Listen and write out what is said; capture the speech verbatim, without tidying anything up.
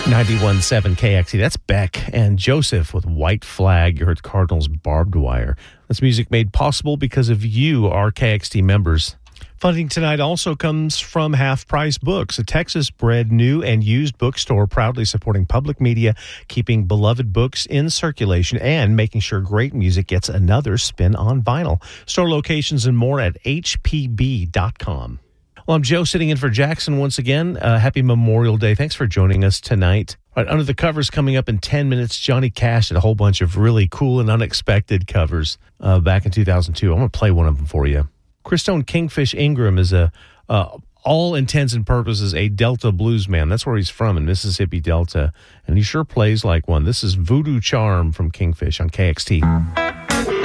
ninety-one point seven K X E. That's Beck and Joseph with White Flag. You heard Cardinals Barbed Wire. This music made possible because of you, our K X T members. Funding tonight also comes from Half Price Books, a Texas-bred new and used bookstore proudly supporting public media, keeping beloved books in circulation, and making sure great music gets another spin on vinyl. Store locations and more at H P B dot com. Well, I'm Joe sitting in for Jackson once again. Uh, happy Memorial Day. Thanks for joining us tonight. All right, Under the Covers coming up in ten minutes. Johnny Cash did a whole bunch of really cool and unexpected covers uh, back in two thousand two. I'm going to play one of them for you. Christone Kingfish Ingram is a, uh, all intents and purposes, a Delta blues man. That's where he's from, in Mississippi Delta, and he sure plays like one. This is Voodoo Charm from Kingfish on K X T.